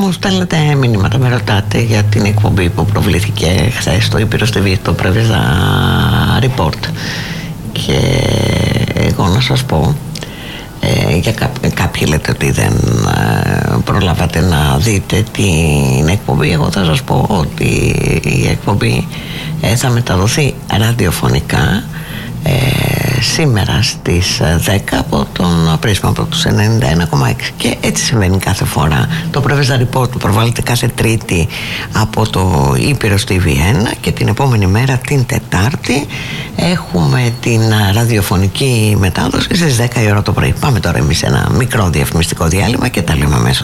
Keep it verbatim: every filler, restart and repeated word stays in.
μου στέλνετε μηνύματα, με ρωτάτε για την εκπομπή που προβλήθηκε χθες στο Ήπειρος τι βι, το Preveza Report. Και εγώ να σας πω, ε, για κά, κάποιοι λέτε ότι δεν ε, προλάβατε να δείτε την εκπομπή. Εγώ θα σας πω ότι η εκπομπή ε, θα μεταδοθεί ραδιοφωνικά ε, σήμερα στις δέκα από τον Πρίσμα από τους ενενήντα ένα κόμμα έξι, και έτσι συμβαίνει κάθε φορά. Το Preveza Report που προβάλλεται κάθε Τρίτη από το Ήπειρος τι βι ένα, και την επόμενη μέρα, την Τετάρτη, έχουμε την ραδιοφωνική μετάδοση στις δέκα η ώρα το πρωί. Πάμε τώρα εμείς σε ένα μικρό διαφημιστικό διάλειμμα και τα λέμε αμέσως.